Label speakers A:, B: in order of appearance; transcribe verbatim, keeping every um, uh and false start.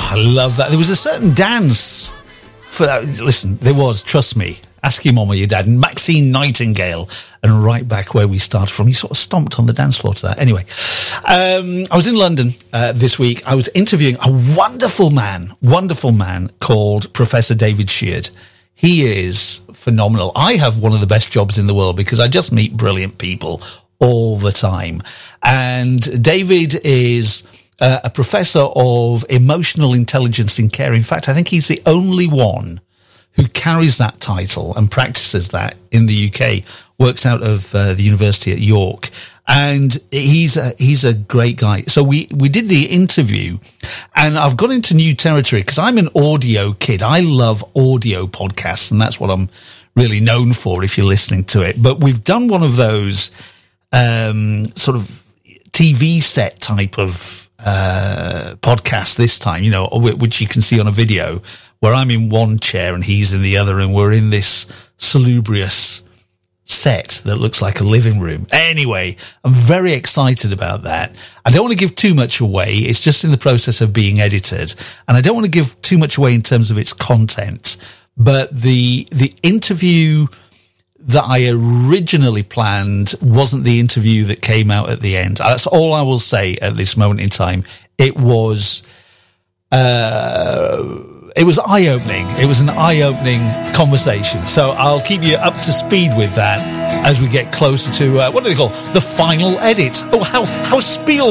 A: I love that. There was a certain dance for that. Listen, there was, trust me. Ask your mum or your dad. And Maxine Nightingale, and right back where we started from, he sort of stomped on the dance floor to that. Anyway, um, I was in London uh, this week. I was interviewing a wonderful man, wonderful man called Professor David Sheard. He is phenomenal. I have one of the best jobs in the world because I just meet brilliant people all the time. And David is uh, a professor of emotional intelligence in care. In fact, I think he's the only one who carries that title and practices that in the U K, works out of uh, the university at York. And he's a, he's a great guy. So we, we did the interview, and I've got into new territory because I'm an audio kid. I love audio podcasts, and that's what I'm really known for if you're listening to it. But we've done one of those um, sort of T V set type of uh, podcasts this time, you know, which you can see on a video, where I'm in one chair and he's in the other, and we're in this salubrious set that looks like a living room. Anyway, I'm very excited about that. I don't want to give too much away. It's just in the process of being edited, and I don't want to give too much away in terms of its content. But the the interview that I originally planned wasn't the interview that came out at the end. That's all I will say at this moment in time. It was... Uh, It was eye-opening. It was an eye-opening conversation. So I'll keep you up to speed with that as we get closer to, uh, what do they call, the final edit. Oh, how, how Spielberg